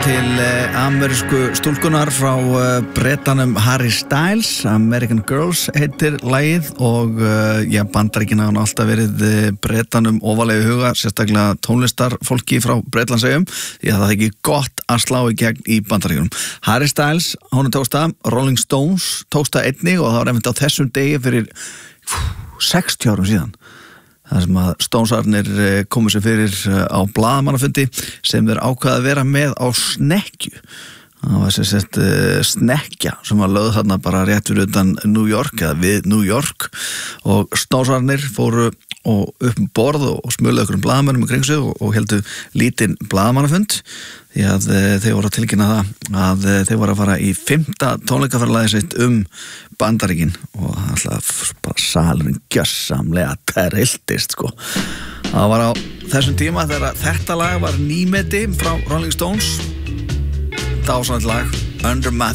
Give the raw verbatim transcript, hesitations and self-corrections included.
til amerísku stúlkunar frá Bretanum Harry Styles. American Girls heitir lagið og já, Bandaríkin hafa alltaf verið Bretanum ofarlega í huga, sérstaklega tónlistarfólki frá Bretlandseyjum. Því að það er ekki gott að slá í gegn í Bandaríkjunum. Harry Styles, honum tókst það, Rolling Stones tókst það einnig og það var einmitt á þessum degi fyrir sextíu árum síðan. Það sem að Stonesarnir komu sér fyrir á blaðamannafundi sem þeir ákvaða að vera með á snekkju. Það var sem sagt snekkja sem var lögð þarna bara rétt fyrir utan New York eða við New York og Stonesarnir fóru og upp um borð og smöluðu okkur um blaðamönnum í kring sig og, og heldu lítinn blaðamannafund því að þeir voru að tilkynna það að þeir voru að fara í fimmta tónleikaferðalagið sitt um Bandaríkin og alltaf bara salurinn gjörsamlega terrildist sko. Það var á þessum tíma þegar þetta lag var nýmeti frá Rolling Stones. Dásamlegt lag, Under My